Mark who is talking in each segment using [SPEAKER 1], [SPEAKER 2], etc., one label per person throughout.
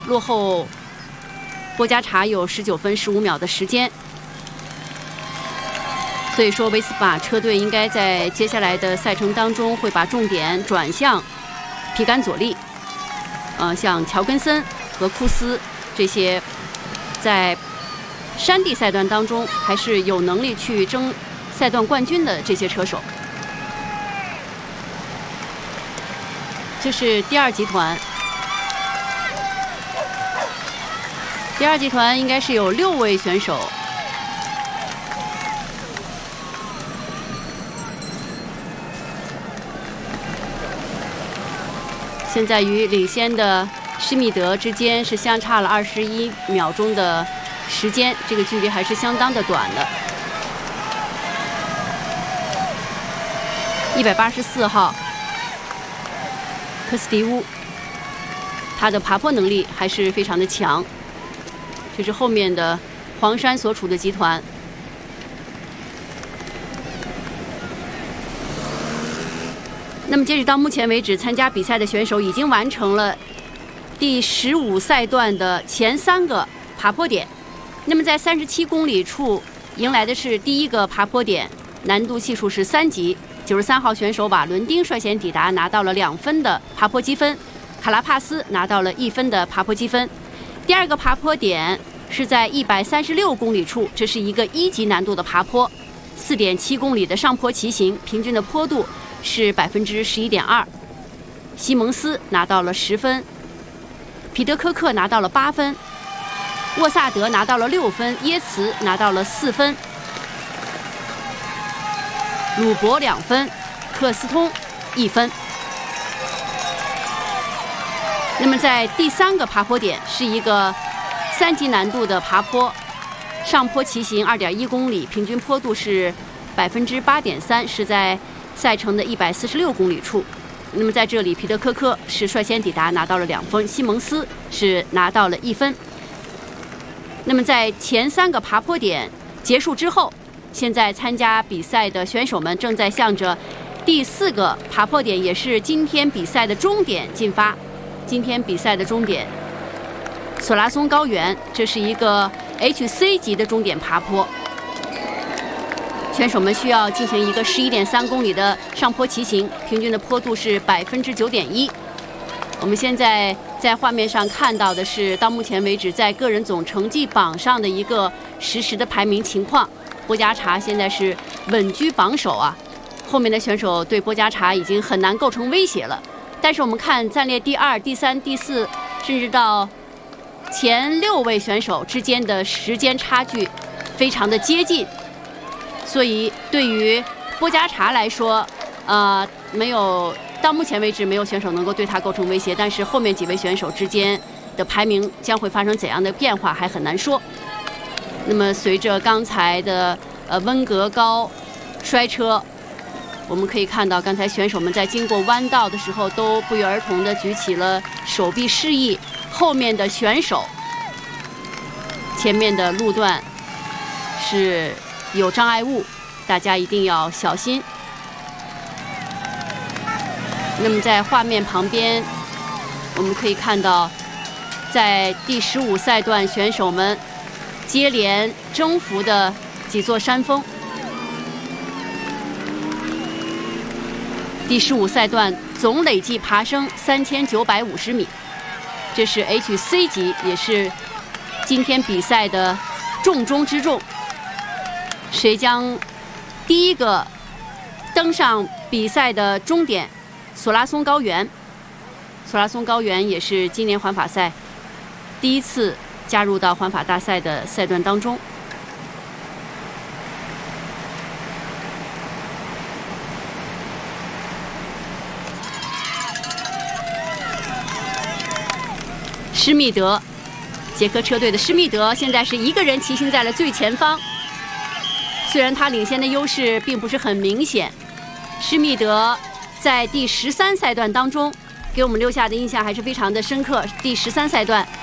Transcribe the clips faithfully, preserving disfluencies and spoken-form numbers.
[SPEAKER 1] 落后波加查有十九分十五秒的时间。所以说，维斯巴车队应该在接下来的赛程当中会把重点转向皮杆佐利，呃，像乔根森和库斯这些在山地赛段当中还是有能力去争赛段冠军的这些车手。这是第二集团，第二集团应该是有六位选手。现在与领先的施密德之间是相差了二十一秒钟的时间，这个距离还是相当的短的。一百八十四号科斯蒂乌，他的爬坡能力还是非常的强。这是后面的黄山所处的集团。那么截止到目前为止，参加比赛的选手已经完成了第十五赛段的前三个爬坡点。那么在三十七公里处迎来的是第一个爬坡点，难度系数是三级。九十三号选手瓦伦丁率先抵达，拿到了两分的爬坡积分；卡拉帕斯拿到了一分的爬坡积分。第二个爬坡点是在一百三十六公里处，这是一个一级难度的爬坡，四点七公里的上坡骑行，平均的坡度是百分之十一点二。西蒙斯拿到了十分，彼得科克拿到了八分，沃萨德拿到了六分，耶茨拿到了四分，鲁伯两分，克斯通一分。那么在第三个爬坡点是一个三级难度的爬坡，上坡骑行二点一公里，平均坡度是百分之八点三，是在赛程的一百四十六公里处。那么在这里，皮特科科是率先抵达，拿到了两分；西蒙斯是拿到了一分。那么在前三个爬坡点结束之后，现在参加比赛的选手们正在向着第四个爬坡点，也是今天比赛的终点进发。今天比赛的终点，索拉松高原，这是一个 H C 级的终点爬坡。选手们需要进行一个十一点三公里的上坡骑行，平均的坡度是百分之九点一。我们现在在画面上看到的是到目前为止在个人总成绩榜上的一个实时的排名情况。波加查现在是稳居榜首啊，后面的选手对波加查已经很难构成威胁了。但是我们看暂列第二、第三、第四，甚至到前六位选手之间的时间差距非常的接近。所以对于波加查来说，呃，没有到目前为止没有选手能够对他构成威胁，但是后面几位选手之间的排名将会发生怎样的变化还很难说。那么随着刚才的呃温格高摔车，我们可以看到刚才选手们在经过弯道的时候都不约而同地举起了手臂示意后面的选手，前面的路段是有障碍物，大家一定要小心。那么在画面旁边，我们可以看到，在第十五赛段选手们接连征服的几座山峰。第十五赛段总累计爬升三千九百五十米，这是 H C 级，也是今天比赛的重中之重。谁将第一个登上比赛的终点索拉松高原？索拉松高原也是今年环法赛第一次加入到环法大赛的赛段当中。施密德，捷克车队的施密德现在是一个人骑行在了最前方。虽然他领先的优势并不是很明显，施密德在第十三赛段当中给我们留下的印象还是非常的深刻。第十三赛段，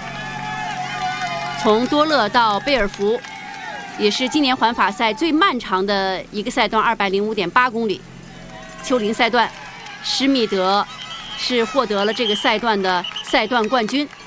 [SPEAKER 1] 从多勒到贝尔福，也是今年环法赛最漫长的一个赛段，二百零五点八公里。丘陵赛段，施密德是获得了这个赛段的赛段冠军。